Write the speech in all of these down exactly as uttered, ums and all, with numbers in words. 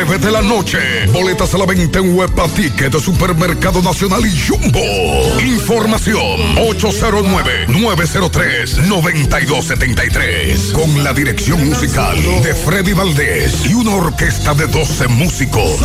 nueve de la noche. Boletas a la venta en Huepa Ticket de Supermercado Nacional y Jumbo. Información ocho cero nueve, nueve cero tres, nueve dos siete tres. Con la dirección musical de Freddy Valdés y una orquesta de doce músicos.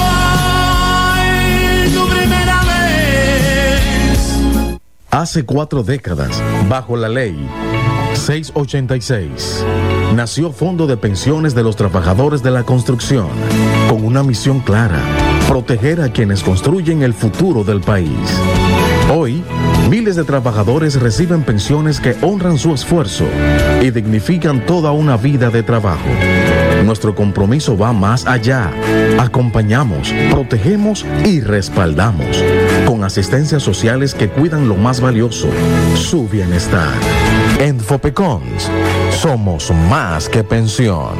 Hace cuatro décadas, bajo la ley seiscientos ochenta y seis, nació Fondo de Pensiones de los Trabajadores de la Construcción, con una misión clara: proteger a quienes construyen el futuro del país. Hoy, miles de trabajadores reciben pensiones que honran su esfuerzo y dignifican toda una vida de trabajo. Nuestro compromiso va más allá. Acompañamos, protegemos y respaldamos, con asistencias sociales que cuidan lo más valioso, su bienestar. En Fopecons, somos más que pensión.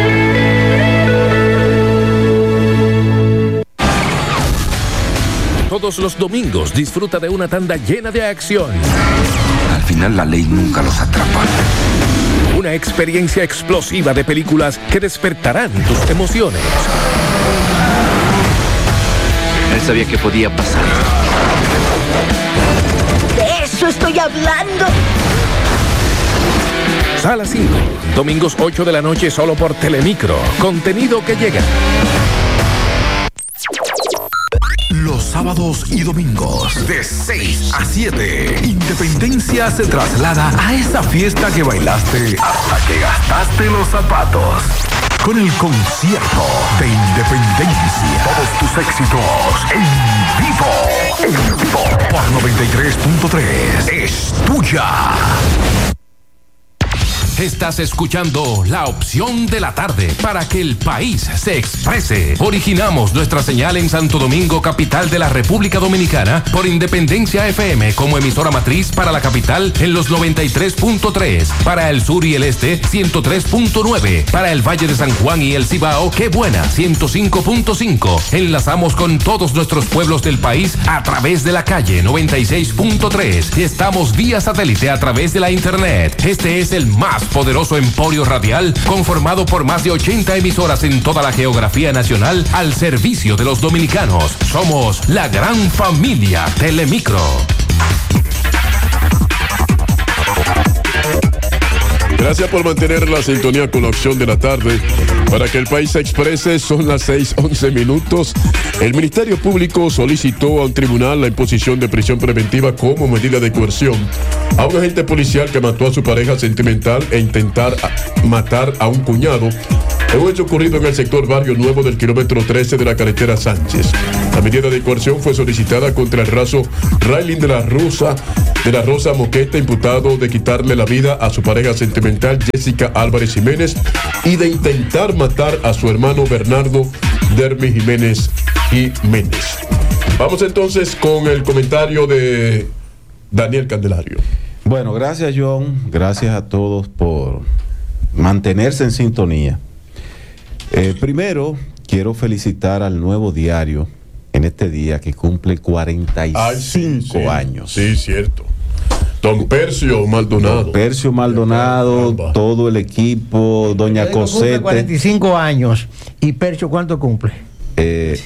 Todos los domingos disfruta de una tanda llena de acción. Al final la ley nunca los atrapa. Una experiencia explosiva de películas que despertarán tus emociones. Él sabía que podía pasar. De eso estoy hablando. Sala cinco, domingos ocho de la noche solo por Telemicro. Contenido que llega. Los sábados y domingos de seis a siete, Independencia se traslada a esa fiesta que bailaste hasta que gastaste los zapatos. Con el concierto de Independencia. Todos tus éxitos en vivo. En vivo. Por noventa y tres punto tres. Es tuya. Estás escuchando La Opción de la Tarde para que el país se exprese. Originamos nuestra señal en Santo Domingo, capital de la República Dominicana, por Independencia F M como emisora matriz para la capital en los noventa y tres punto tres, para el sur y el este ciento tres punto nueve, para el Valle de San Juan y el Cibao, Qué Buena ciento cinco punto cinco. Enlazamos con todos nuestros pueblos del país a través de la calle noventa y seis punto tres. Estamos vía satélite a través de la internet. Este es el más poderoso emporio radial conformado por más de ochenta emisoras en toda la geografía nacional al servicio de los dominicanos. Somos la gran familia Telemicro. Gracias por mantener la sintonía con La Opción de la Tarde. Para que el país se exprese, son las seis once minutos. El Ministerio Público solicitó a un tribunal la imposición de prisión preventiva como medida de coerción a un agente policial que mató a su pareja sentimental e intentar matar a un cuñado. Es un hecho ocurrido en el sector Barrio Nuevo del kilómetro trece de la carretera Sánchez. La medida de coerción fue solicitada contra el raso Raylin de la Rosa, de la Rosa Moqueta, imputado de quitarle la vida a su pareja sentimental Jessica Álvarez Jiménez y de intentar matar a su hermano Bernardo Dermi Jiménez Jiménez. Vamos entonces con el comentario de Daniel Candelario. Bueno, gracias John, gracias a todos por mantenerse en sintonía. Eh, primero, quiero felicitar al Nuevo Diario en este día que cumple cuarenta y cinco Ay, sí, sí, años. Sí, cierto. Don Percio Maldonado. Don Percio Maldonado, todo el equipo, doña Cosette. cuarenta y cinco años. ¿Y Percio cuánto cumple? Eh,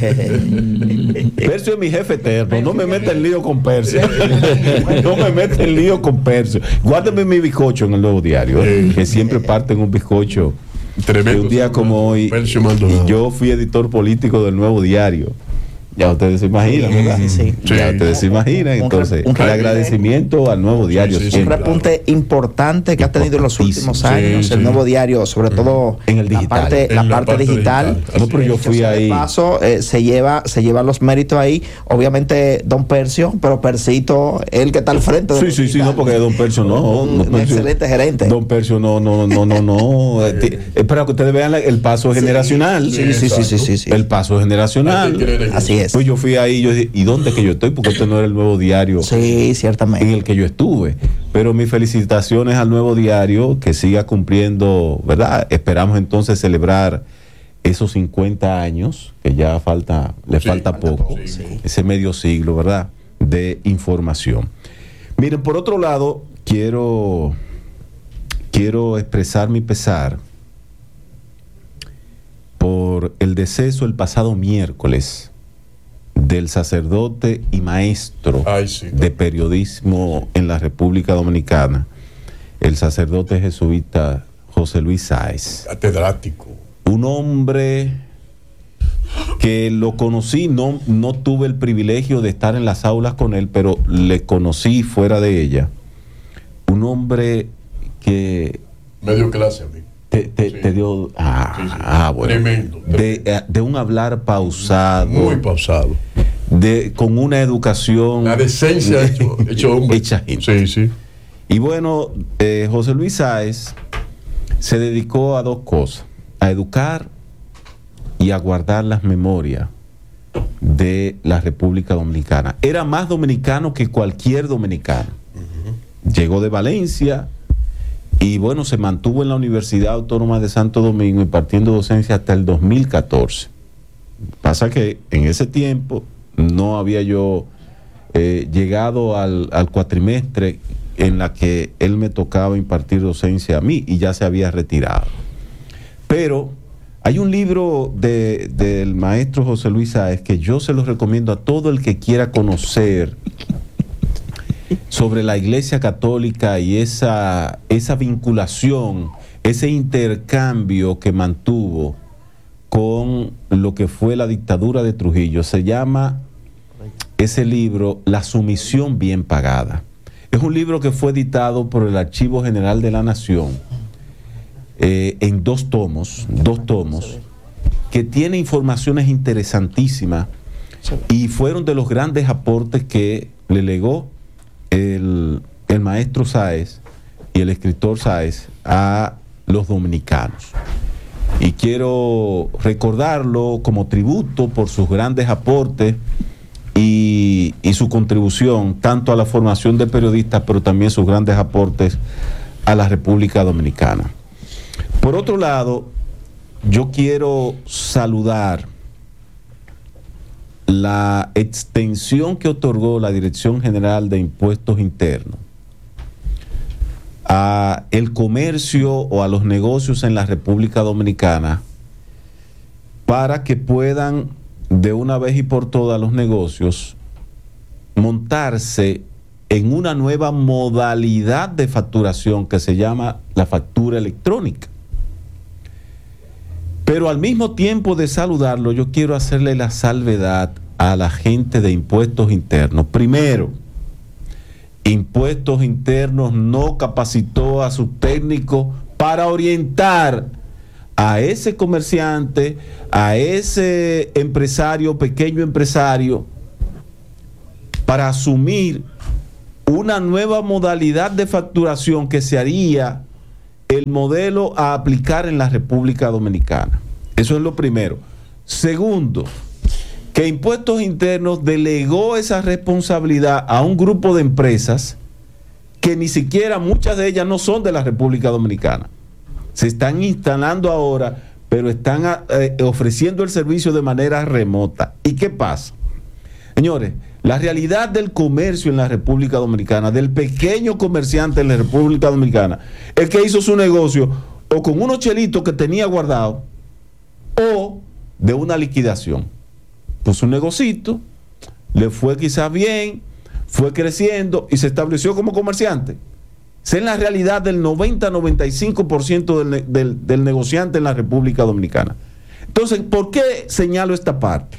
Percio es mi jefe eterno, no me meta en lío con Percio. No me meta en lío con Percio. Guárdame mi bizcocho en el Nuevo Diario, eh, que siempre parten un bizcocho. Tremendo. Un día como hoy, y yo fui editor político del Nuevo Diario. Ya ustedes se imaginan, ¿verdad? Sí, sí. Ya sí. ustedes se imaginan. Entonces, un, un, el agradecimiento al Nuevo Diario. Sí, sí, sí, un repunte claro. importante que ha tenido en los últimos años sí, el sí. Nuevo Diario, sobre todo en el digital. La parte, en la la parte, parte digital. digital. No, pero yo fui ahí. De paso, eh, se lleva se lleva los méritos ahí. Obviamente, don Percio, pero Percito, él que está al frente. Sí, sí, sí, no, porque don Percio no. Un, no, un Percio, excelente gerente. Don Percio no, no, no, no, no. Espera que ustedes vean el paso sí, generacional. Sí, sí, sí, sí, sí, sí. El paso generacional. Así es. Pues yo fui ahí, yo dije, ¿y dónde que yo estoy? Porque este no era el Nuevo Diario. Sí, ciertamente. En el que yo estuve. Pero mis felicitaciones al Nuevo Diario, que siga cumpliendo, ¿verdad? Esperamos entonces celebrar esos cincuenta años, que ya falta, le sí, falta, falta poco, poco sí. Ese medio siglo, ¿verdad? De información. Miren, por otro lado, quiero, quiero expresar mi pesar por el deceso el pasado miércoles del sacerdote y maestro Ay, sí, no. de periodismo en la República Dominicana, el sacerdote jesuita José Luis Sáez. Catedrático. Un hombre que lo conocí, no, no tuve el privilegio de estar en las aulas con él, pero le conocí fuera de ella. Un hombre que... Medio clase a mí. Te, te, sí. te dio... Ah, sí, sí. ah bueno. Tremendo. De, de un hablar pausado. Muy pausado. De, con una educación... La decencia hecho, hecho hombre. Hecha gente. Sí, sí. Y bueno, eh, José Luis Sáez se dedicó a dos cosas. A educar y a guardar las memorias de la República Dominicana. Era más dominicano que cualquier dominicano. Uh-huh. Llegó de Valencia y bueno, se mantuvo en la Universidad Autónoma de Santo Domingo impartiendo docencia hasta el dos mil catorce. Pasa que en ese tiempo no había yo eh, llegado al, al cuatrimestre en la que él me tocaba impartir docencia a mí y ya se había retirado. Pero hay un libro de, del maestro José Luis Sáez que yo se lo recomiendo a todo el que quiera conocer sobre la Iglesia Católica y esa, esa vinculación, ese intercambio que mantuvo con lo que fue la dictadura de Trujillo. Se llama ese libro La sumisión bien pagada. Es un libro que fue editado por el Archivo General de la Nación eh, en dos tomos, dos tomos, que tiene informaciones interesantísimas y fueron de los grandes aportes que le legó el, el maestro Sáez y el escritor Sáez a los dominicanos. Y quiero recordarlo como tributo por sus grandes aportes y, y su contribución tanto a la formación de periodistas, pero también sus grandes aportes a la República Dominicana. Por otro lado, yo quiero saludar la extensión que otorgó la Dirección General de Impuestos Internos a el comercio o a los negocios en la República Dominicana para que puedan de una vez y por todas los negocios montarse en una nueva modalidad de facturación que se llama la factura electrónica. Pero al mismo tiempo de saludarlo, yo quiero hacerle la salvedad a la gente de Impuestos Internos. Primero, Impuestos Internos no capacitó a sus técnicos para orientar a ese comerciante, a ese empresario, pequeño empresario, para asumir una nueva modalidad de facturación que se haría el modelo a aplicar en la República Dominicana. Eso es lo primero. Segundo, que Impuestos Internos delegó esa responsabilidad a un grupo de empresas que ni siquiera muchas de ellas no son de la República Dominicana. Se están instalando ahora, pero están eh, ofreciendo el servicio de manera remota. ¿Y qué pasa? Señores, la realidad del comercio en la República Dominicana, del pequeño comerciante en la República Dominicana, el que hizo su negocio o con unos chelitos que tenía guardado o de una liquidación. Pues un negocito, le fue quizás bien, fue creciendo y se estableció como comerciante. Esa es la realidad del noventa a noventa y cinco por ciento del, del, del negociante en la República Dominicana. Entonces, ¿por qué señalo esta parte?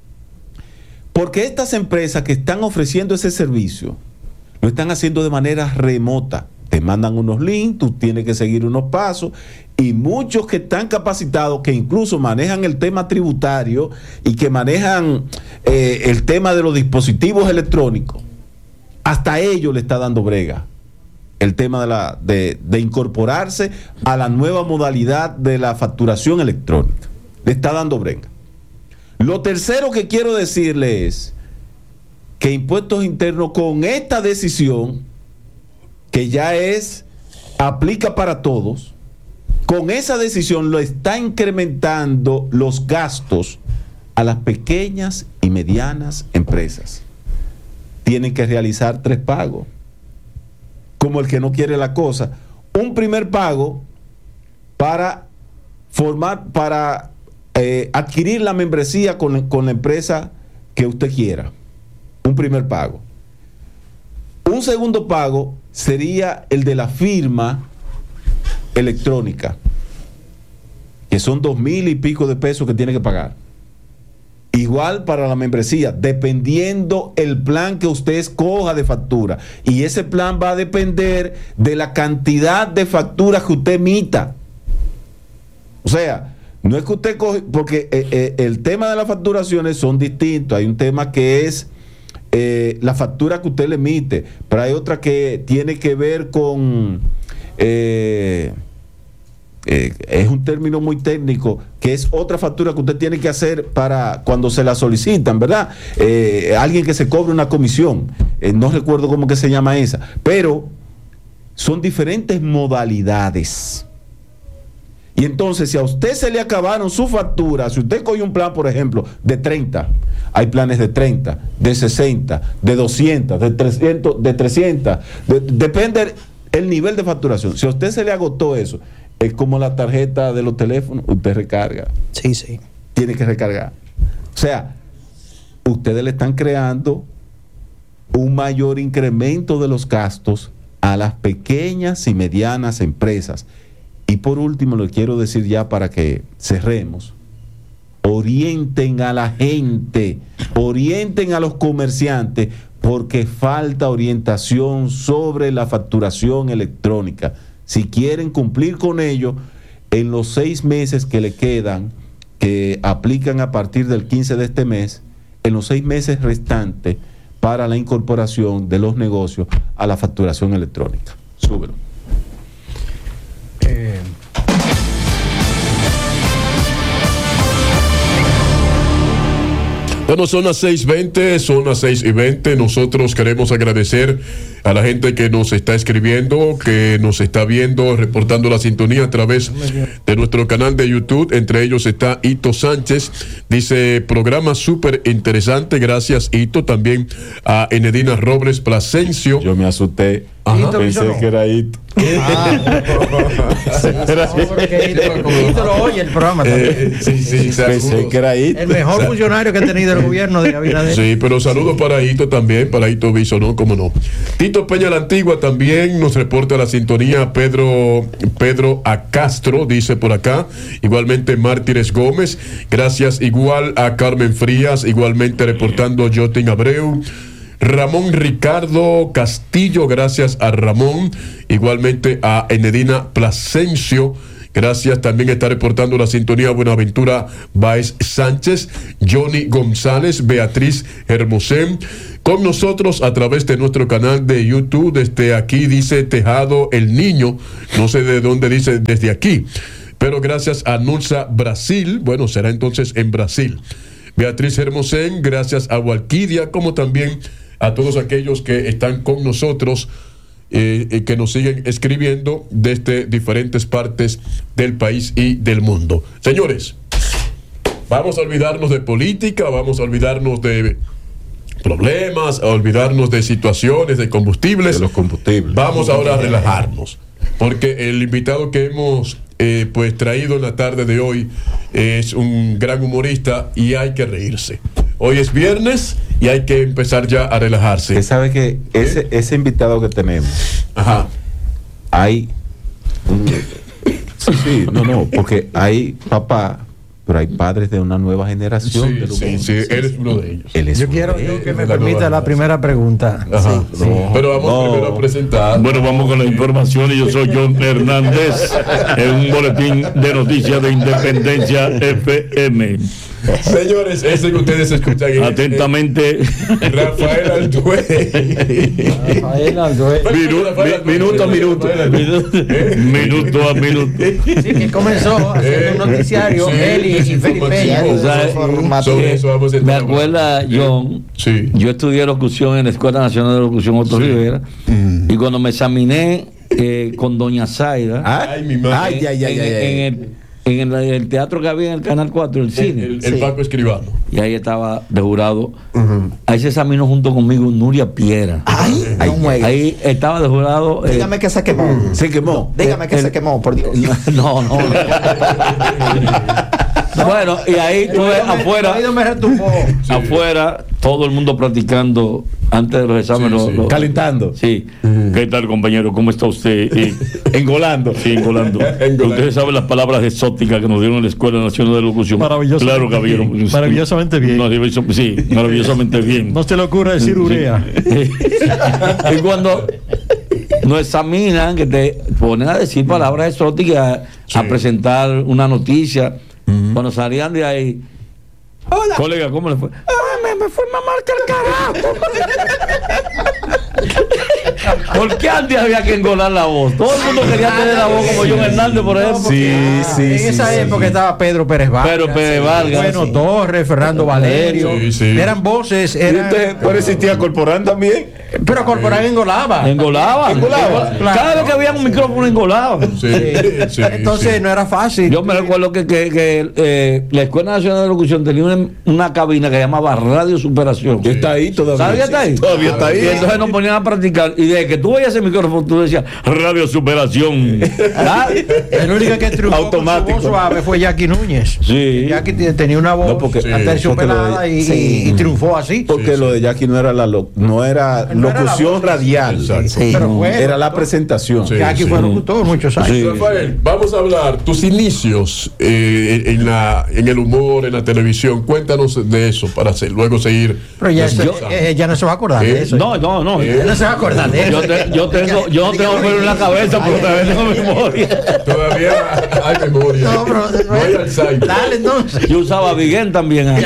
Porque estas empresas que están ofreciendo ese servicio lo están haciendo de manera remota. Te mandan unos links, tú tienes que seguir unos pasos, y muchos que están capacitados, que incluso manejan el tema tributario y que manejan eh, el tema de los dispositivos electrónicos, hasta ellos le está dando brega el tema de, la, de, de incorporarse a la nueva modalidad de la facturación electrónica. Le está dando brega. Lo tercero que quiero decirle es que Impuestos Internos, con esta decisión, que ya es, aplica para todos, con esa decisión lo está incrementando los gastos a las pequeñas y medianas empresas. Tienen que realizar tres pagos, como el que no quiere la cosa. Un primer pago para formar, para eh, adquirir la membresía con, con la empresa que usted quiera. Un primer pago. Un segundo pago sería el de la firma electrónica, que son dos mil y pico de pesos que tiene que pagar. Igual para la membresía, dependiendo el plan que usted escoja de factura. Y ese plan va a depender de la cantidad de facturas que usted emita. O sea, no es que usted coge, porque eh, eh, el tema de las facturaciones son distintos. Hay un tema que es eh, la factura que usted le emite, pero hay otra que tiene que ver con... Eh, Eh, es un término muy técnico, que es otra factura que usted tiene que hacer para cuando se la solicitan, ¿verdad? Eh, alguien que se cobre una comisión, eh, no recuerdo cómo que se llama esa, pero son diferentes modalidades. Y entonces, si a usted se le acabaron sus facturas, si usted coge un plan, por ejemplo, de treinta, hay planes de treinta, de sesenta, de doscientos, de trescientos, de trescientos, de, depende el nivel de facturación. Si a usted se le agotó eso, es como la tarjeta de los teléfonos, usted recarga. Sí, sí. Tiene que recargar. O sea, ustedes le están creando un mayor incremento de los gastos a las pequeñas y medianas empresas. Y por último, le quiero decir ya para que cerremos, orienten a la gente, orienten a los comerciantes, porque falta orientación sobre la facturación electrónica. Si quieren cumplir con ello, en los seis meses que le quedan, que aplican a partir del quince de este mes, en los seis meses restantes para la incorporación de los negocios a la facturación electrónica. Súbelo. Eh. Bueno, son las seis veinte, son las seis y veinte. Nosotros queremos agradecer a la gente que nos está escribiendo, que nos está viendo, reportando la sintonía a través de nuestro canal de YouTube. Entre ellos está Ito Sánchez. Dice, programa súper interesante. Gracias, Ito. También a Enedina Robles Plasencio. Yo me asusté. Ajá. Pensé que era Ito. Ah, Ito lo oye el programa también. Eh, sí, sí, Pensé que era Ito. El mejor funcionario que ha tenido el gobierno de Abinader. Sí, pero saludos para Ito también, para Ito Viso, ¿no? ¿Cómo no? Tito Peña la Antigua también nos reporta la sintonía. Pedro, Pedro A. Castro dice por acá. Igualmente Mártires Gómez. Gracias igual a Carmen Frías. Igualmente reportando Jotin Abreu. Ramón Ricardo Castillo, gracias a Ramón. Igualmente a Enedina Plasencio. Gracias, también está reportando la sintonía Buenaventura Báez Sánchez, Johnny González, Beatriz Hermosén, con nosotros a través de nuestro canal de YouTube. Desde aquí dice Tejado el Niño, no sé de dónde dice desde aquí, pero gracias a Nulsa Brasil, bueno, será entonces en Brasil. Beatriz Hermosén, gracias a Walquidia, como también a todos aquellos que están con nosotros, Eh, eh, que nos siguen escribiendo desde diferentes partes del país y del mundo. Señores, vamos a olvidarnos de política, vamos a olvidarnos de problemas, a olvidarnos de situaciones, de combustibles. De los combustibles. Vamos ahora a relajarnos, porque el invitado que hemos eh, pues traído en la tarde de hoy es un gran humorista y hay que reírse. Hoy es viernes y hay que empezar ya a relajarse. Usted sabe que ese, ese invitado que tenemos, ajá, hay un, sí, sí, no, no, porque hay papá, pero hay padres de una nueva generación. Sí, de los sí, sí, él es uno de ellos. Él es Yo uno quiero de ellos. que me permita la primera pregunta. Ajá. Sí, sí. Pero vamos No. primero a presentar. Bueno, vamos con la información y yo soy John Hernández en un boletín de noticias de Independencia F M. Señores, ese que ustedes escuchan es, Atentamente, eh, Rafael Alduey. Rafael Alduey. Minu- mi- minuto a minuto, minuto a minuto. Sí, que comenzó haciendo un noticiario, Sí, él y, y Felipe desinformación. Peña. ¿Sabes? Sobre eso vamos a estar Me hablando. acuerda, John, Sí. yo estudié locución en la Escuela Nacional de Locución Otto Sí. Rivera, y cuando me examiné eh, con Doña Zaida, Ay, mi madre. Ay, ay, ay, en, ay, ay. en el, en el, el teatro que había en el Canal cuatro, el El, cine, el, el Paco Escribano. y ahí estaba de jurado. Ahí se examinó junto conmigo Nuria Piera. Ay, Ay, no juegue. Ahí estaba de jurado. eh, Dígame que se quemó. Se quemó. Dígame que el- se quemó, por Dios. no, no. Bueno, y ahí tú ves afuera, me retumbó. afuera, todo el mundo practicando antes de los exámenes. Sí, los- sí. los- Calentando. Sí. ¿Qué tal, compañero? ¿Cómo está usted? Y- Engolando. Sí, engolando. Ustedes saben las palabras exóticas que nos dieron en la Escuela Nacional de Locución. Maravillosamente Claro, caballero. bien, maravillosamente bien. Maravilloso- Sí, maravillosamente bien. No se le ocurra decir urea. Y cuando nos examinan, que te ponen a decir palabras exóticas, a, a presentar una noticia, cuando salían de ahí, hola, colega, ¿cómo le fue? Ay, me, me fue mamar carajo. ¿Por qué antes había que engolar la voz? Todo el mundo quería tener la voz como John Hernández, por ejemplo. Sí, sí, En sí, esa sí, época sí. estaba Pedro Pérez Vargas. Pedro Pérez Vargas, Bueno, sí. Torres, Fernando Valerio. Sí, sí. Eran voces. ¿Y Eran, usted, pero existía Corporán también? pero Corporán engolaba. engolaba. Engolaba. Claro. Cada vez que había un micrófono engolaba. Sí, sí, Entonces sí. no era fácil. Yo me recuerdo que, que, que, eh, la Escuela Nacional de Locución tenía una, una cabina que llamaba Radio Superación. Ya está ahí todavía. ¿Sabes que está ahí? Todavía está ahí. Y entonces nos ponían a practicar. Y desde que tú veías ese micrófono, tú decías Radio Superación. ¿Ah? El único que triunfó Automático. con su voz suave fue Jackie Núñez. Sí. Jackie t- tenía una voz No, porque- sí, aterciopelada porque lo de- y, sí. y- y triunfó así. Porque lo de Jackie no era la lo- no era No era la locución voz. radial. Exacto. Sí. Pero fue Era la presentación. Sí. Jackie fue locutor muchos años. Sí. Rafael, vamos a hablar tus inicios eh, en la en el humor, en la televisión. Cuéntanos de eso para hacer- luego seguir. Pero ya, eso- desmenuzando. eh, ya no se va a acordar ¿Eh? de eso. No, no, no. Ya no se va a acordar de Yo, eso. te- yo tengo, yo no tengo pelo en la cabeza, pero todavía tengo memoria. Todavía hay memoria. No, pero- No hay Alzheimer. Dale entonces. Yo usaba Biguén también antes.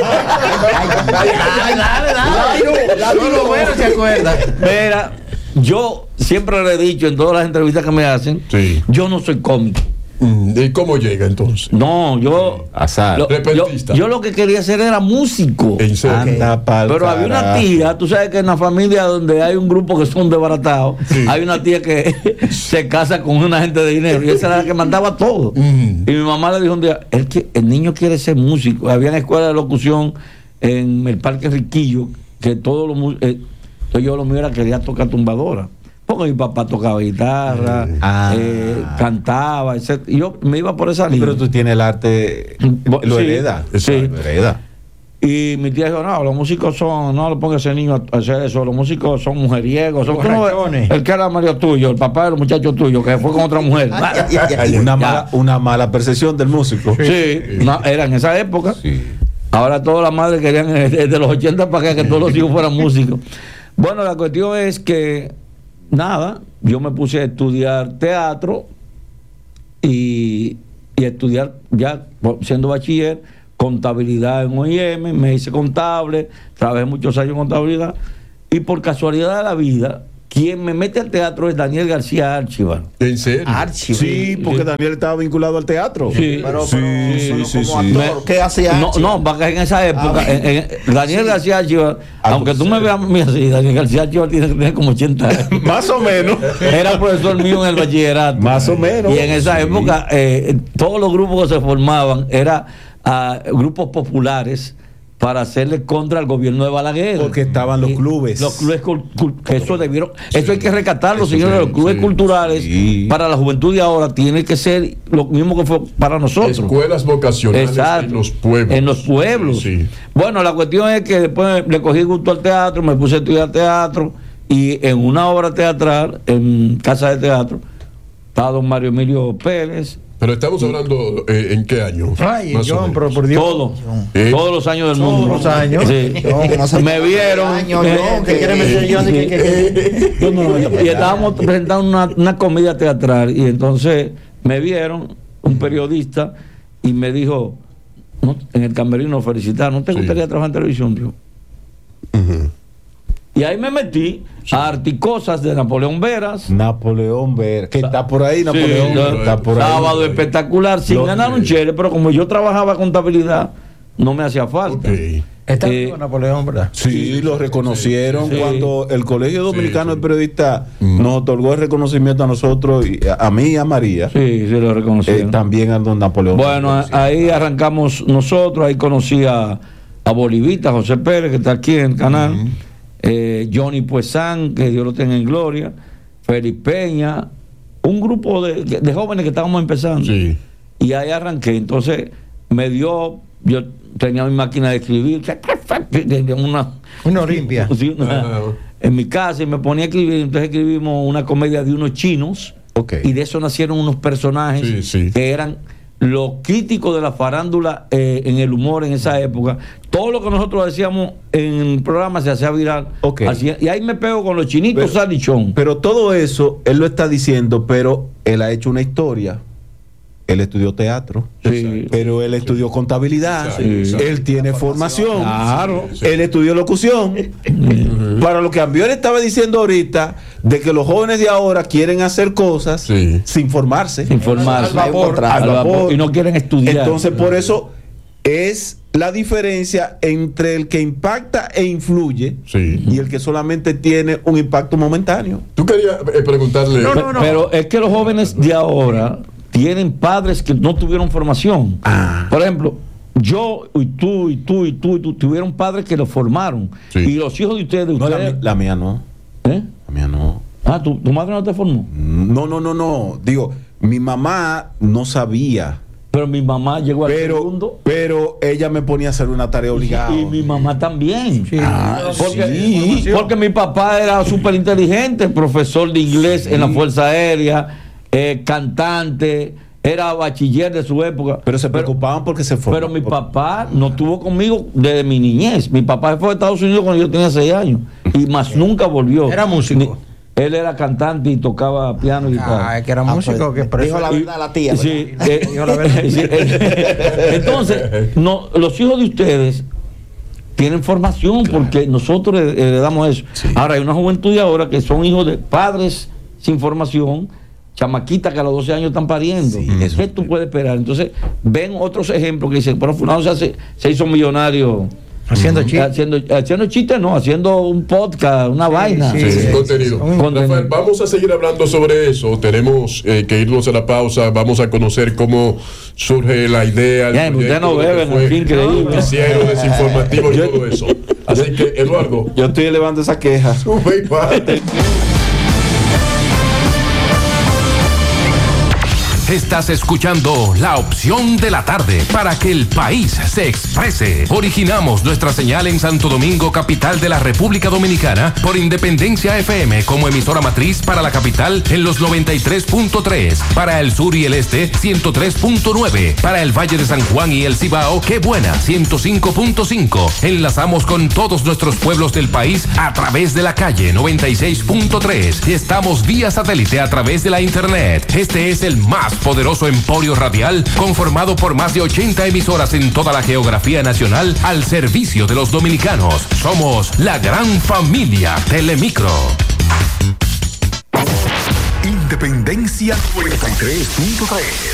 Dale, dale, dale. No, lo bueno se acuerda. Mira, yo siempre le he dicho en todas las entrevistas que me hacen, Sí. yo no soy cómico. Mm, ¿Y cómo llega entonces? No, yo, Azar. lo- yo, Repentista. yo lo que quería hacer era músico. En serio. Anda pa'l Pero había una carajo. tía, tú sabes que en la familia donde hay un grupo que son desbaratados, Sí. hay una tía que se casa con una gente de dinero y esa era la que mandaba todo. Mm. Y mi mamá le dijo un día, el, que, el niño quiere ser músico. Había una escuela de locución en el Parque Riquillo, que todos los mu- eh, entonces yo lo mío era quería tocar tumbadora. Porque mi papá tocaba guitarra, Ah. eh, cantaba, etcétera. Y yo me iba por esa línea. Pero tú tienes el arte, lo Sí. hereda. Sí. Lo hereda. Y mi tía dijo, no, los músicos son, no le pongas a ese niño a hacer eso, los músicos son mujeriegos. Son, tú no ves, Borrachones. el que era Mario tuyo, el papá de los muchachos tuyos, que fue con otra mujer. Una mala, una mala percepción del músico. Sí, no, era en esa época. Sí. Ahora todas las madres querían eh, desde los ochenta para acá que todos los hijos fueran músicos. Bueno, la cuestión es que, nada, yo me puse a estudiar teatro y, y estudiar ya siendo bachiller, contabilidad en O I M, me hice contable, trabajé muchos años en contabilidad y por casualidad de la vida, quien me mete al teatro es Daniel García Archibar. ¿En serio? Archivo. Sí, porque Daniel estaba vinculado al teatro. Sí. Pero, Sí, pero, sí, pero sí, como sí. actor, ¿qué hacía? No, Archivo? no, para que en esa época, Ah, en- en- Daniel García Archibar, Ah, aunque tú pues, me sí. veas a mí así, Daniel García Archibar tiene que tener como ochenta años. Más o menos. Era profesor mío en el bachillerato. Más o menos. Y en esa Sí. época, eh, todos los grupos que se formaban eran grupos populares para hacerle contra al gobierno de Balaguer. Porque estaban los Y clubes. Los clubes cul- cul- que eso debieron, eso hay que rescatarlo, Eso señores. sí, Los clubes sí, culturales sí. para la juventud de ahora tiene que ser lo mismo que fue para nosotros. Escuelas vocacionales Exacto. en los pueblos. En los pueblos. Sí. Bueno, la cuestión es que después le cogí gusto al teatro, me puse a estudiar teatro y en una obra teatral, en Casa de Teatro, estaba don Mario Emilio Pérez. Pero estamos hablando eh, en qué año. Ay, Más o John, menos. pero por Dios. Todo, ¿Eh? todos los años del Todos mundo. los años. Sí. John, no sé Me cuántos vieron. años, eh, John, ¿Qué quiere meter John? ¿Qué- qué- qué- Yo no lo voy a y pagar. estábamos presentando una, una comida teatral y entonces me vieron un periodista y me dijo, no, en el camerino felicitar, ¿no te Sí. gustaría trabajar en televisión? Yo, Ujú. y ahí me metí a Articosas de Napoleón Veras. Napoleón Ver, que está por ahí, Napoleón. Sí, Ver, está por ahí. Sábado espectacular, sin Lo- ganar un chere, pero como yo trabajaba contabilidad, no me hacía falta. Ok. Está Eh, vivo Napoleón, ¿verdad? Sí, lo reconocieron Sí. cuando el Colegio Dominicano Sí, sí. de Periodistas nos otorgó el reconocimiento a nosotros, y a, a mí y a María, Sí, sí, lo reconocí. eh, también a don Napoleón. Bueno, a- ahí arrancamos nosotros, ahí conocí a, a Bolivita, José Pérez, que está aquí en el canal, eh, Johnny Puesán, que Dios lo tenga en gloria, Felipe Peña, un grupo de, de jóvenes que estábamos empezando. Sí. Y ahí arranqué. Entonces me dio, yo tenía mi máquina de escribir, una, una Olimpia. En mi casa y me ponía a escribir, entonces escribimos una comedia de unos chinos, okay. Y de eso nacieron unos personajes sí, sí. que eran los críticos de la farándula eh, en el humor en esa época. Todo lo que nosotros decíamos en el programa se hacía viral. Okay. Hacía, y ahí me pego con los chinitos salichón. Pero todo eso, él lo está diciendo, pero él ha hecho una historia. Él estudió teatro, sí. pero él estudió contabilidad, sí. él tiene formación, claro. sí, sí. él estudió locución. Uh-huh. Para lo que Ambior estaba diciendo ahorita, de que los jóvenes de ahora quieren hacer cosas sí. sin formarse, sin formarse, al vapor, al vapor, y no quieren estudiar. Entonces, por eso es la diferencia entre el que impacta e influye sí. y el que solamente tiene un impacto momentáneo. Tú querías eh, preguntarle, no, no, no. Pero es que los jóvenes de ahora tienen padres que no tuvieron formación. Ah. Por ejemplo, yo y tú y tú y tú y tú tuvieron padres que los formaron. Sí. Y los hijos de ustedes... No, ustedes... la, la mía no. ¿Eh? La mía no. Ah, ¿tu, ¿tu madre no te formó? No, no, no, no. Digo, mi mamá no sabía. Pero mi mamá llegó al pero, segundo. Pero ella me ponía a hacer una tarea obligada. Y, y mi mamá también. Sí. Ah, porque, sí. porque mi papá era súper inteligente, profesor de inglés sí. en la Fuerza Aérea. Eh, cantante, era bachiller de su época. Pero se preocupaban pero, porque se formó. Pero mi papá no estuvo conmigo desde mi niñez. Mi papá fue a Estados Unidos cuando yo tenía seis años y más nunca volvió. Era músico. Ni, él era cantante y tocaba piano y guitarra. Ah, es que era ah, músico. Pues, que dijo la verdad la tía. Sí, eh, dijo la verdad. Sí, eh, entonces, no, los hijos de ustedes tienen formación claro. porque nosotros heredamos eso. Sí. Ahora hay una juventud de ahora que son hijos de padres sin formación, chamaquitas que a los doce años están pariendo. Sí, ¿qué tú puedes esperar? Entonces ven otros ejemplos que dicen, pero fulano se, hace, se hizo millonario haciendo chistes, haciendo, haciendo chistes no, haciendo un podcast, una sí, vaina sí, sí, sí, contenido. Rafael, vamos a seguir hablando sobre eso. Tenemos eh, que irnos a la pausa. Vamos a conocer cómo surge la idea. Ya, usted no bebe, no, es increíble. Noticiero, desinformativo y todo eso. Así que, Eduardo, yo estoy elevando esa queja. Sube y parte. Estás escuchando La Opción de la Tarde para que el país se exprese. Originamos nuestra señal en Santo Domingo, capital de la República Dominicana, por Independencia F M como emisora matriz para la capital en los noventa y tres punto tres, para el sur y el este ciento tres punto nueve, para el Valle de San Juan y el Cibao, Qué Buena ciento cinco punto cinco. Enlazamos con todos nuestros pueblos del país a través de la calle noventa y seis punto tres y estamos vía satélite a través de la internet. Este es el más poderoso emporio radial conformado por más de ochenta emisoras en toda la geografía nacional al servicio de los dominicanos. Somos la gran familia Telemicro. Independencia noventa y tres punto tres.